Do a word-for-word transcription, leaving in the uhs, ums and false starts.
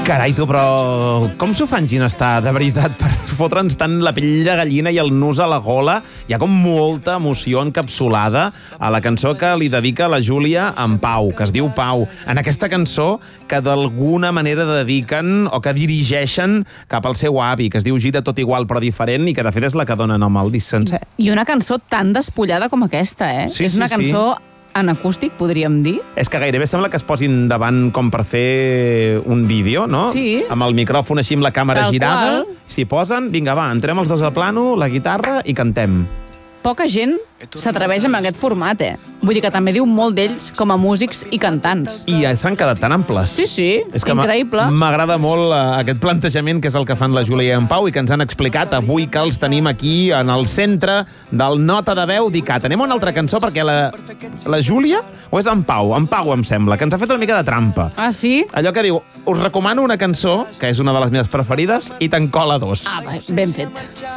Carai, tu, però com s'ho fan ginestar, de veritat, per fotre'ns tant la pell de gallina i el nus a la gola? Hi ha com molta emoció encapsulada a la cançó que li dedica la Júlia a en Pau, que es diu Pau. En aquesta cançó que d'alguna manera dediquen o que dirigeixen cap al seu avi, que es diu Gira tot igual però diferent i que de fet és la que dona nom al disc sencer. I una cançó tan despullada com aquesta, eh? Sí, és una sí, cançó sí. en acústic, podríem dir. És que gairebé sembla que es posin davant com per fer un vídeo, no? Sí. Amb el micròfon així amb la càmera Tal girada. qual. S'hi posen, vinga, va, entrem els dos a plano, la guitarra i cantem. Poca gent s'atreveix amb aquest format, eh? Vull dir que també diu molt d'ells com a músics i cantants. I ja s'han quedat tan amples. Sí, sí, és que increïble. M'agrada molt uh, aquest plantejament que és el que fan la Júlia i en Pau i que ens han explicat avui que els tenim aquí en el centre del Nota de Veu d'ICAT. Anem a una altra cançó perquè la, la Júlia o és en Pau? En Pau, em sembla, que ens ha fet una mica de trampa. Ah, sí? Allò que diu, us recomano una cançó, que és una de les meves preferides, i te'n cola dos. Ah, va, ben fet.